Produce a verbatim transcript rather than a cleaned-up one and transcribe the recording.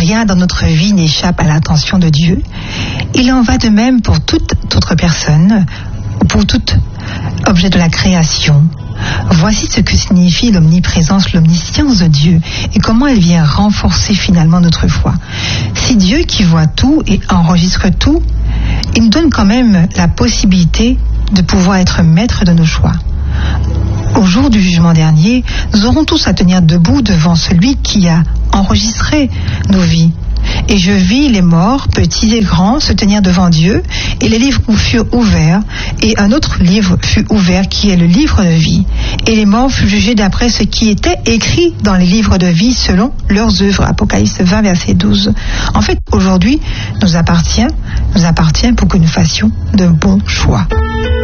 rien dans notre vie n'échappe à l'attention de Dieu. Il en va de même pour toute autre personne, pour tout objet de la création. Voici ce que signifie l'omniprésence, l'omniscience de Dieu et comment elle vient renforcer finalement notre foi. Si Dieu qui voit tout et enregistre tout, il nous donne quand même la possibilité de pouvoir être maître de nos choix. Au jour du jugement dernier, nous aurons tous à tenir debout devant celui qui a enregistré nos vies. Et je vis les morts, petits et grands, se tenir devant Dieu, et les livres furent ouverts, et un autre livre fut ouvert, qui est le livre de vie. Et les morts furent jugés d'après ce qui était écrit dans les livres de vie, selon leurs œuvres. Apocalypse vingt, verset douze. En fait, aujourd'hui, nous appartient, nous appartient pour que nous fassions de bons choix.